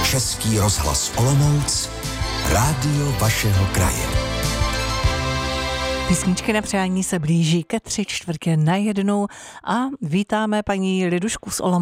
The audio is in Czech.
Český rozhlas Olomouc, rádio vašeho kraje. Písničky na přání se blíží ke 3/4 na 1 a vítáme paní Lidušku z Olomouce.